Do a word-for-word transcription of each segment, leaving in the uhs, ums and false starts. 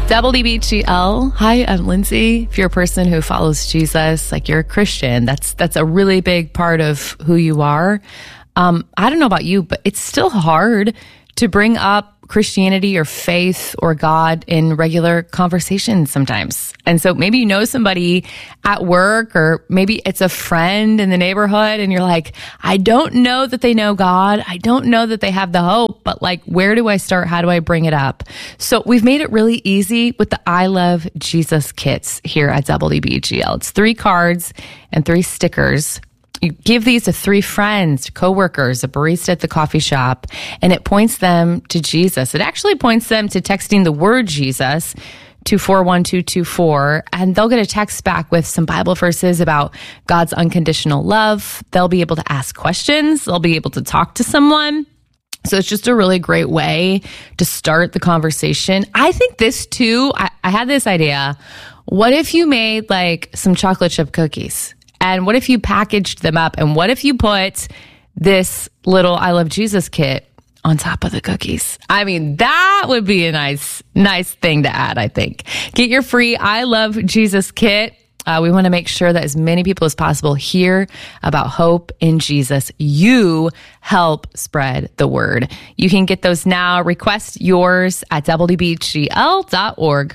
W B G L. Hi, I'm Lindsay. If you're a person who follows Jesus, like you're a Christian, that's that's a really big part of who you are. Um, I don't know about you, but it's still hard to bring up Christianity or faith or God in regular conversations sometimes. And so maybe you know somebody at work, or maybe it's a friend in the neighborhood, and you're like, I don't know that they know God. I don't know that they have the hope, but like, where do I start? How do I bring it up? So we've made it really easy with the I Love Jesus kits here at W B G L. It's three cards and three stickers. You give these to three friends, coworkers, a barista at the coffee shop, and it points them to Jesus. It actually points them to texting the word Jesus to four one two two four, and they'll get a text back with some Bible verses about God's unconditional love. They'll be able to ask questions. They'll be able to talk to someone. So it's just a really great way to start the conversation. I think this too, I, I had this idea. What if you made like some chocolate chip cookies? And what if you packaged them up? And what if you put this little I Love Jesus kit on top of the cookies? I mean, that would be a nice, nice thing to add, I think. Get your free I Love Jesus kit. Uh, we want to make sure that as many people as possible hear about hope in Jesus. You help spread the word. You can get those now. Request yours at W B G L dot org.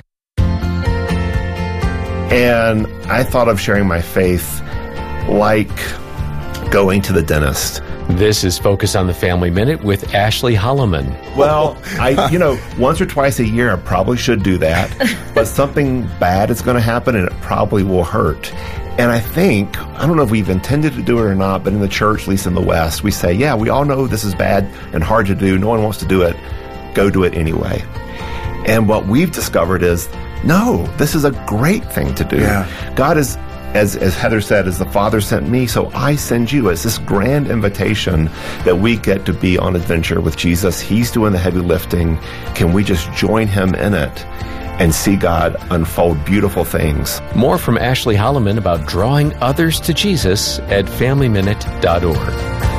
And I thought of sharing my faith like going to the dentist. This is Focus on the Family Minute with Ashley Holloman. Well, I, you know, once or twice a year, I probably should do that, but something bad is going to happen and it probably will hurt. And I think, I don't know if we've intended to do it or not, but in the church, at least in the West, we say, yeah, we all know this is bad and hard to do. No one wants to do it. Go do it anyway. And what we've discovered is, no, this is a great thing to do. Yeah. God is, as as Heather said, as the Father sent me, so I send you. It's this grand invitation that we get to be on adventure with Jesus. He's doing the heavy lifting. Can we just join him in it and see God unfold beautiful things? More from Ashley Holloman about drawing others to Jesus at family minute dot org.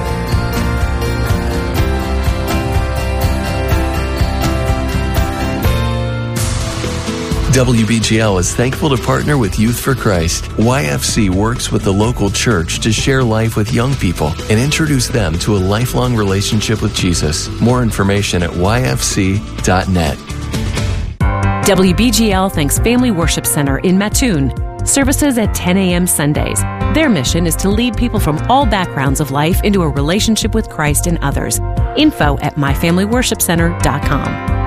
W B G L is thankful to partner with Youth for Christ. Y F C works with the local church to share life with young people and introduce them to a lifelong relationship with Jesus. More information at y f c dot net. W B G L thanks Family Worship Center in Mattoon. Services at ten a.m. Sundays. Their mission is to lead people from all backgrounds of life into a relationship with Christ and others. Info at my family worship center dot com.